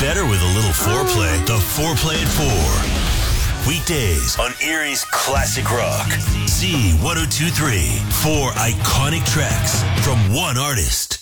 better with a little foreplay. The Foreplay at 4. Weekdays on Erie's Classic Rock. Z1023. 4 iconic tracks from one artist.